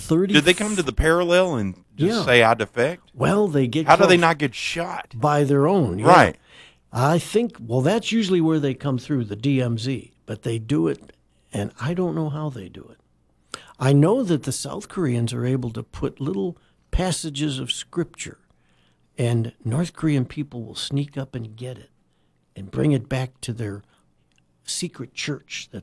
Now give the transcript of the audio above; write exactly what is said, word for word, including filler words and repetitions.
thirty. Did they come to the parallel and just Yeah. say I defect? Well, they get How do they close not get shot? by their own. Yeah. Right. I think, well, that's usually where they come through, the D M Z, but they do it, and I don't know how they do it. I know that the South Koreans are able to put little passages of scripture, and North Korean people will sneak up and get it and bring it back to their secret church that